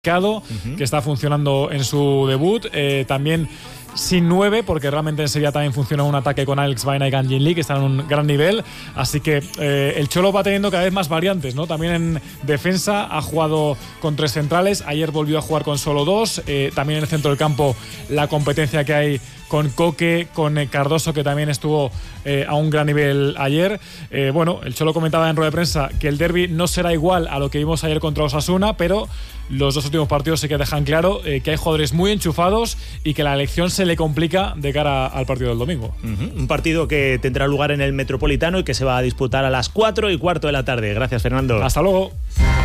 que está funcionando en su debut. También sin 9, porque realmente en Sevilla también funciona un ataque con Alex Baena y Gan Jin Lee, que están en un gran nivel. Así que el Cholo va teniendo cada vez más variantes, ¿no? También en defensa ha jugado con 3 centrales. Ayer volvió a jugar con solo 2. También en el centro del campo la competencia que hay con Coque, con Cardoso, que también estuvo a un gran nivel ayer. Bueno, el Cholo comentaba en rueda de prensa que el derbi no será igual a lo que vimos ayer contra Osasuna, pero los 2 últimos partidos sí que dejan claro que hay jugadores muy enchufados y que la elección se le complica de cara al partido del domingo. Un partido que tendrá lugar en el Metropolitano y que se va a disputar a las 4:15 de la tarde. Gracias, Fernando. Hasta luego.